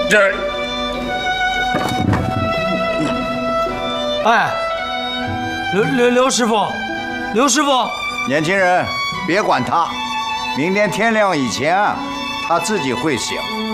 这， 哎，刘师傅，刘师傅， 年轻人，别管他，明天天亮以前啊，他自己会醒。